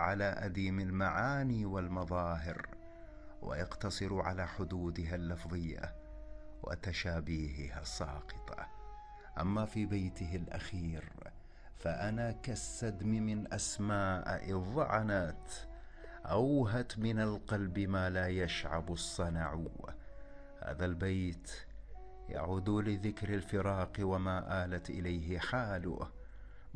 على أديم المعاني والمظاهر، ويقتصر على حدودها اللفظية وتشابيهها الساقطة. أما في بيته الأخير فأنا كالسدم من أسماء إذ ظعنت، أوهت من القلب ما لا يشعب الصنع. هذا البيت يعود لذكر الفراق وما آلت إليه حاله،